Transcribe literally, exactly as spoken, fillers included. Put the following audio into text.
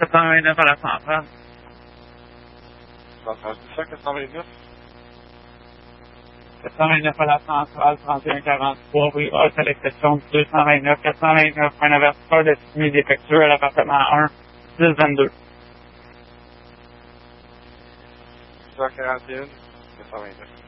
quatre cent vingt-neuf à la centrale. Tu as entendu ça, quatre cent vingt-neuf? quatre cent vingt-neuf à la centrale, trente et un quarante-trois, rue Haute à l'exception deux cent vingt-neuf, quatre cent vingt-neuf, un avertisseur de fumée défectueux à l'appartement un, six vingt-deux. cent quarante et un, quatre cent vingt-neuf.